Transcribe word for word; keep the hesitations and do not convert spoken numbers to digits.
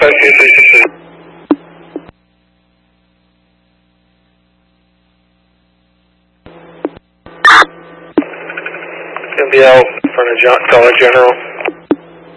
five two three six three. Gonna be out in front of John, Dollar General.